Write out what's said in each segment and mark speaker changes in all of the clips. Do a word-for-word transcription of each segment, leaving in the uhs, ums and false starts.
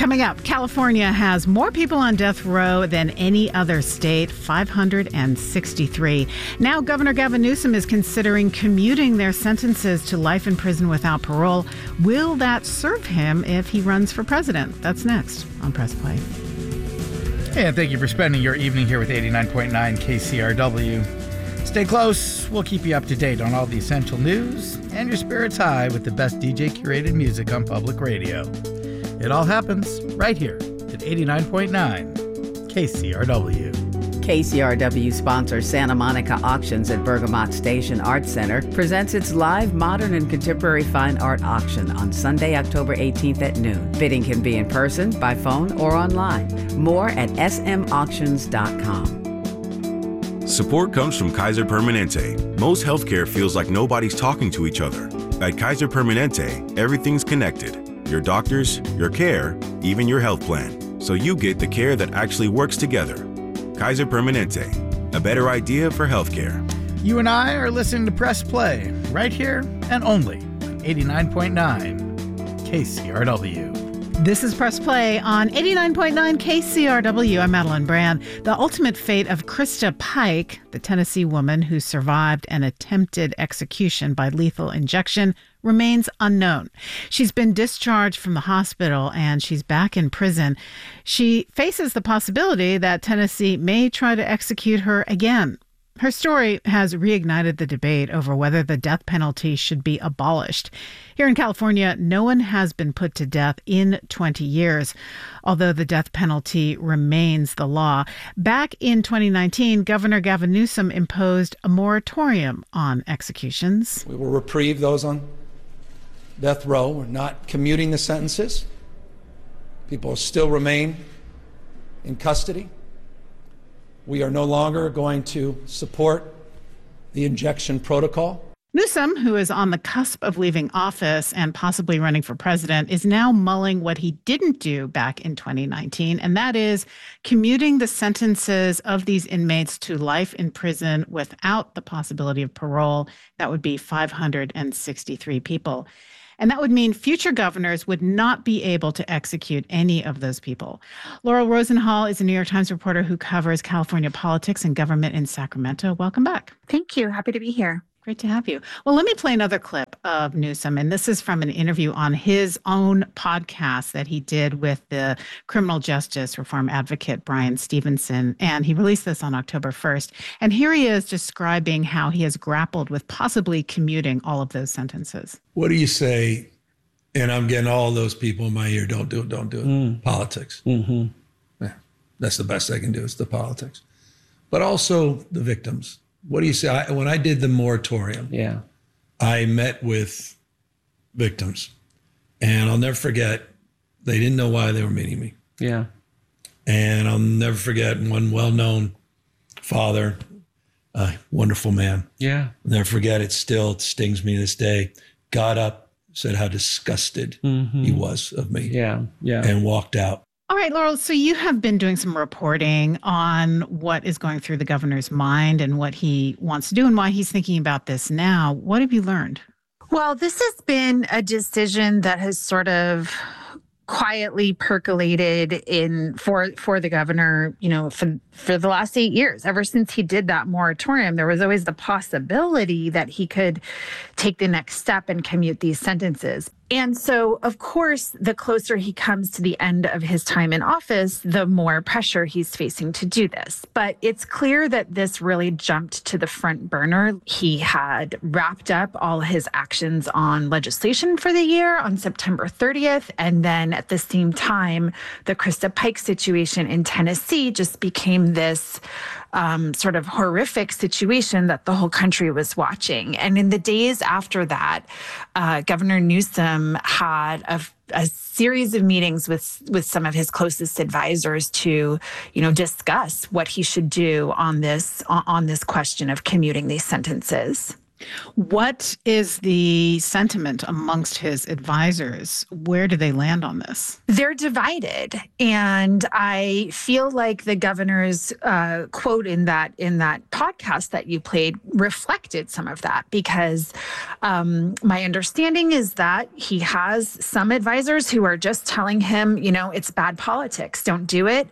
Speaker 1: Coming up, California has more people on death row than any other state, five hundred sixty-three. Now, Governor Gavin Newsom is considering commuting their sentences to life in prison without parole. Will that serve him if he runs for president? That's next on Press Play.
Speaker 2: Hey, and thank you for spending your evening here with eighty-nine point nine K C R W. Stay close. We'll keep you up to date on all the essential news and your spirits high with the best D J-curated music on public radio. It all happens right here at eighty-nine point nine K C R W.
Speaker 3: K C R W sponsor Santa Monica Auctions at Bergamot Station Art Center presents its live modern and contemporary fine art auction on Sunday, October eighteenth at noon. Bidding can be in person, by phone, or online. More at s m auctions dot com.
Speaker 4: Support comes from Kaiser Permanente. Most healthcare feels like nobody's talking to each other. At Kaiser Permanente, everything's connected. Your doctors, your care, even your health plan. So you get the care that actually works together. Kaiser Permanente, a better idea for healthcare.
Speaker 2: You and I are listening to Press Play, right here and only on eighty-nine point nine K C R W.
Speaker 1: This is Press Play on eighty-nine point nine K C R W. I'm Madeline Brand. The ultimate fate of Krista Pike, the Tennessee woman who survived an attempted execution by lethal injection, remains unknown. She's been discharged from the hospital and she's back in prison. She faces the possibility that Tennessee may try to execute her again. Her story has reignited the debate over whether the death penalty should be abolished. Here in California, no one has been put to death in twenty years, although the death penalty remains the law. Back in twenty nineteen, Governor Gavin Newsom imposed a moratorium on executions.
Speaker 5: We will reprieve those on death row. We're not commuting the sentences. People still remain in custody. We are no longer going to support the injection protocol.
Speaker 1: Newsom, who is on the cusp of leaving office and possibly running for president, is now mulling what he didn't do back in twenty nineteen, and that is commuting the sentences of these inmates to life in prison without the possibility of parole. That would be five hundred sixty-three people. And that would mean future governors would not be able to execute any of those people. Laurel Rosenhall is a New York Times reporter who covers California politics and government in Sacramento. Welcome back.
Speaker 6: Thank you. Happy to be here.
Speaker 1: Great to have you. Well, let me play another clip of Newsom, and this is from an interview on his own podcast that he did with the criminal justice reform advocate Brian Stevenson, and he released this on October first. And here he is describing how he has grappled with possibly commuting all of those sentences.
Speaker 7: What do you say? And I'm getting all those people in my ear, don't do it, don't do it. Mm. Politics. Mm-hmm. Yeah, that's the best I can do, is the politics. But also the victims. What do you say? I, when I did the moratorium,
Speaker 8: yeah,
Speaker 7: I met with victims, and I'll never forget, they didn't know why they were meeting me.
Speaker 8: Yeah.
Speaker 7: And I'll never forget one well-known father, a wonderful man.
Speaker 8: Yeah.
Speaker 7: I'll never forget, it still stings me to this day, got up, said how disgusted mm-hmm. he was of me.
Speaker 8: Yeah, yeah.
Speaker 7: And walked out.
Speaker 1: All right, Laurel, so you have been doing some reporting on what is going through the governor's mind and what he wants to do and why he's thinking about this now. What have you learned?
Speaker 6: Well, this has been a decision that has sort of quietly percolated in for for the governor, you know, for for the last eight years. Ever since he did that moratorium, there was always the possibility that he could take the next step and commute these sentences. And so, of course, the closer he comes to the end of his time in office, the more pressure he's facing to do this. But it's clear that this really jumped to the front burner. He had wrapped up all his actions on legislation for the year on September thirtieth. And then at the same time, the Krista Pike situation in Tennessee just became this Um, sort of horrific situation that the whole country was watching. And in the days after that, uh, Governor Newsom had a, a series of meetings with with some of his closest advisors to, you know, discuss what he should do on this on this question of commuting these sentences.
Speaker 1: What is the sentiment amongst his advisors? Where do they land on this?
Speaker 6: They're divided, and I feel like the governor's uh, quote in that in that podcast that you played reflected some of that, because um, my understanding is that he has some advisors who are just telling him, you know, it's bad politics. Don't do it.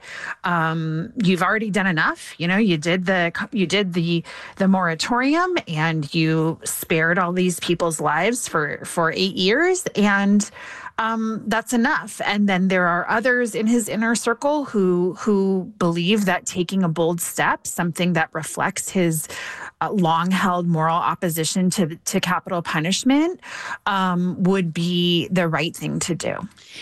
Speaker 6: Um, you've already done enough. You know, you did the you did the the moratorium, and you spared all these people's lives for, for eight years. And um, that's enough. And then there are others in his inner circle who, who believe that taking a bold step, something that reflects his uh, long-held moral opposition to, to capital punishment, um, would be the right thing to do.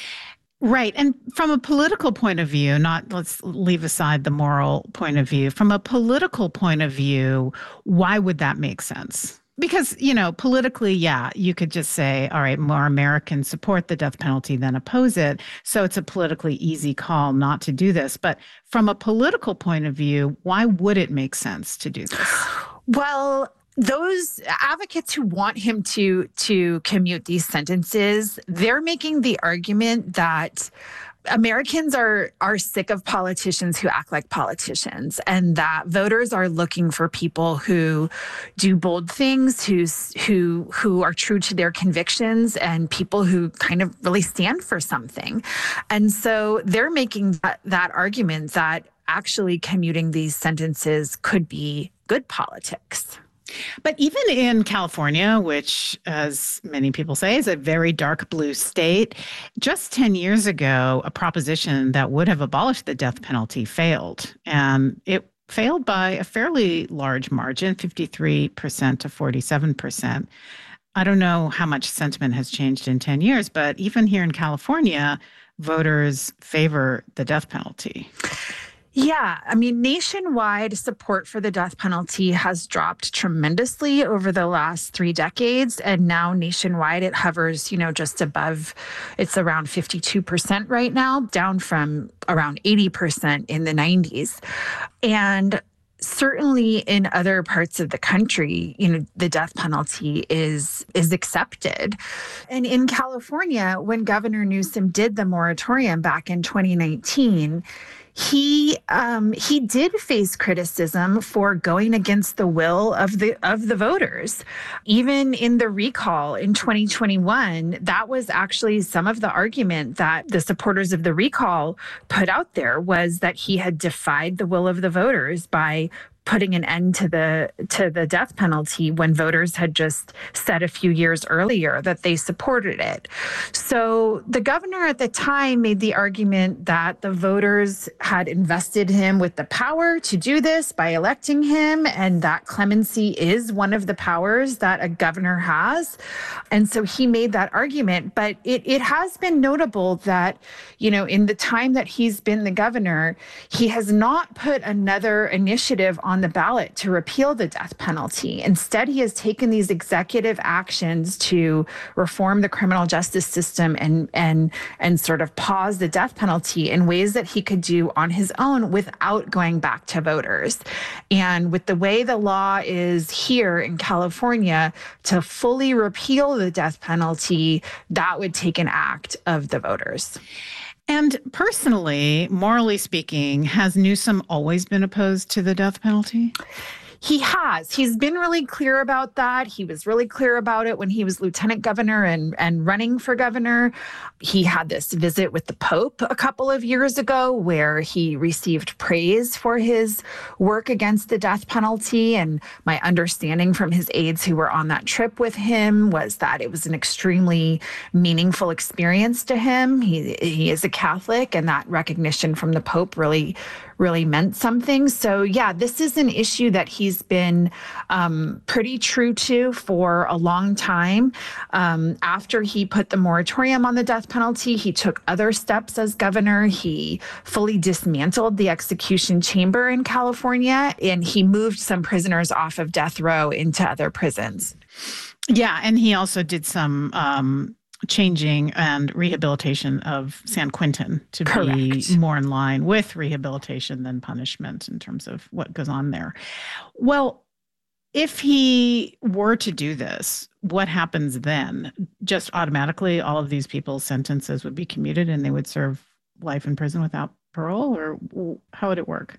Speaker 1: Right. And from a political point of view, not let's leave aside the moral point of view, from a political point of view, why would that make sense? Because, you know, politically, yeah, you could just say, all right, more Americans support the death penalty than oppose it. So it's a politically easy call not to do this. But from a political point of view, why would it make sense to do this?
Speaker 6: Well, those advocates who want him to to commute these sentences, they're making the argument that Americans are are sick of politicians who act like politicians, and that voters are looking for people who do bold things, who who who are true to their convictions, and people who kind of really stand for something. And so they're making that, that argument that actually commuting these sentences could be good politics.
Speaker 1: But even in California, which, as many people say, is a very dark blue state, just ten years ago, a proposition that would have abolished the death penalty failed. And it failed by a fairly large margin, fifty-three percent to forty-seven percent. I don't know how much sentiment has changed in ten years, but even here in California, voters favor the death penalty.
Speaker 6: Yeah, I mean, nationwide support for the death penalty has dropped tremendously over the last three decades. And now nationwide, it hovers, you know, just above, it's around fifty-two percent right now, down from around eighty percent in the nineties. And certainly in other parts of the country, you know, the death penalty is is accepted. And in California, when Governor Newsom did the moratorium back in twenty nineteen, He um, he did face criticism for going against the will of the of the voters. Even in the recall in twenty twenty-one, that was actually some of the argument that the supporters of the recall put out there, was that he had defied the will of the voters by putting an end to the to the death penalty when voters had just said a few years earlier that they supported it. So the governor at the time made the argument that the voters had invested him with the power to do this by electing him, and that clemency is one of the powers that a governor has. And so he made that argument. But it, it has been notable that, you know, in the time that he's been the governor, he has not put another initiative on the ballot to repeal the death penalty. Instead, he has taken these executive actions to reform the criminal justice system and and and sort of pause the death penalty in ways that he could do on his own without going back to voters. And with the way the law is here in California, to fully repeal the death penalty, that would take an act of the voters.
Speaker 1: And personally, morally speaking, has Newsom always been opposed to the death penalty?
Speaker 6: He has. He's been really clear about that. He was really clear about it when he was lieutenant governor and, and running for governor. He had this visit with the Pope a couple of years ago where he received praise for his work against the death penalty. And my understanding from his aides who were on that trip with him was that it was an extremely meaningful experience to him. He, he is a Catholic, and that recognition from the Pope really really meant something. So yeah, this is an issue that he's been um, pretty true to for a long time. Um, after he put the moratorium on the death penalty, he took other steps as governor. He fully dismantled the execution chamber in California, and he moved some prisoners off of death row into other prisons.
Speaker 1: Yeah, and he also did some um changing and rehabilitation of San Quentin to
Speaker 6: Correct.
Speaker 1: Be more in line with rehabilitation than punishment in terms of what goes on there. Well, if he were to do this, what happens then? Just automatically, all of these people's sentences would be commuted and they would serve life in prison without parole, or how would it work?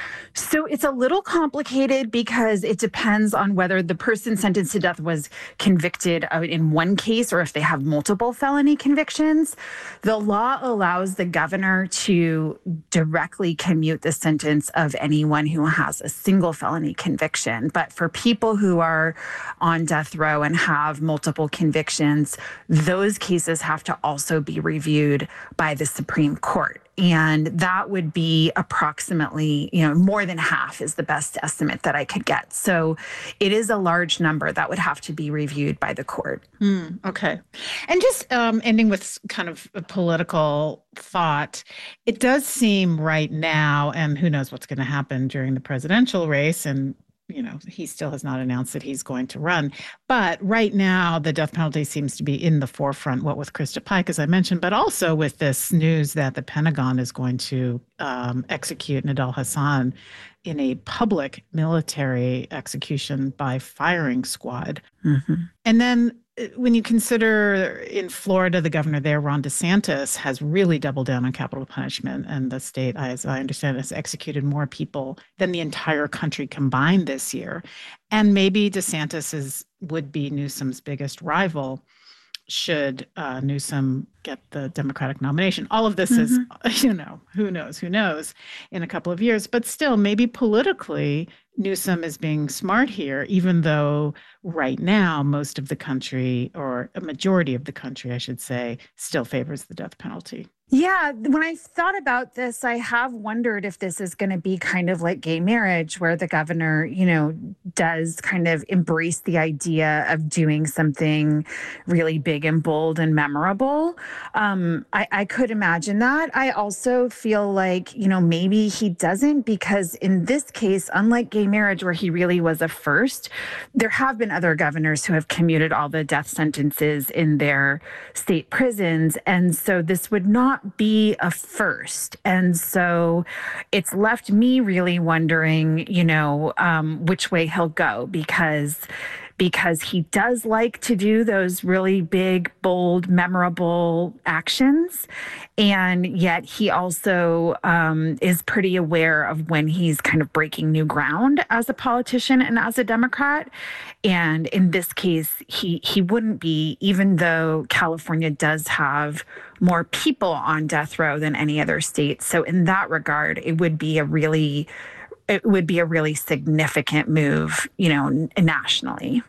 Speaker 6: So it's a little complicated because it depends on whether the person sentenced to death was convicted in one case or if they have multiple felony convictions. The law allows the governor to directly commute the sentence of anyone who has a single felony conviction. But for people who are on death row and have multiple convictions, those cases have to also be reviewed by the Supreme Court. And that would be approximately, you know, more than half is the best estimate that I could get. So it is a large number that would have to be reviewed by the court.
Speaker 1: Mm, okay. And just um, ending with kind of a political thought, it does seem right now, and who knows what's going to happen during the presidential race, and you know, he still has not announced that he's going to run. But right now, the death penalty seems to be in the forefront, what with Krista Pike, as I mentioned, but also with this news that the Pentagon is going to um, execute Nidal Hasan in a public military execution by firing squad. Mm-hmm. And then when you consider in Florida, the governor there, Ron DeSantis, has really doubled down on capital punishment. And the state, as I understand, has executed more people than the entire country combined this year. And maybe DeSantis is, would be Newsom's biggest rival should uh, Newsom get the Democratic nomination. All of this mm-hmm. is, you know, who knows, who knows in a couple of years. But still, maybe politically, Newsom is being smart here, even though right now most of the country, or a majority of the country, I should say, still favors the death penalty.
Speaker 6: Yeah, when I thought about this, I have wondered if this is going to be kind of like gay marriage, where the governor, you know, does kind of embrace the idea of doing something really big and bold and memorable. Um, I, I could imagine that. I also feel like, you know, maybe he doesn't, because in this case, unlike gay marriage, where he really was a first, there have been other governors who have commuted all the death sentences in their state prisons. And so this would not be a first. And so it's left me really wondering, you know, um, which way he'll go, because because he does like to do those really big, bold, memorable actions. And yet he also um, is pretty aware of when he's kind of breaking new ground as a politician and as a Democrat. And in this case, he, he wouldn't be, even though California does have more people on death row than any other state. So in that regard, it would be a really it would be a really significant move, you know, nationally.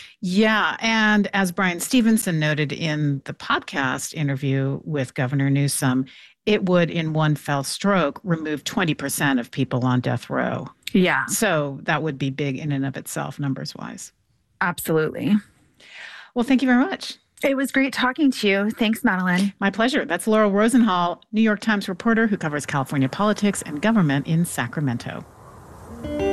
Speaker 1: Yeah. And as Brian Stevenson noted in the podcast interview with Governor Newsom, it would, in one fell stroke, remove twenty percent of people on death row.
Speaker 6: Yeah.
Speaker 1: So that would be big in and of itself, numbers-wise.
Speaker 6: Absolutely.
Speaker 1: Well, thank you very much.
Speaker 6: It was great talking to you. Thanks, Madeline.
Speaker 1: My pleasure. That's Laurel Rosenhall, New York Times reporter who covers California politics and government in Sacramento.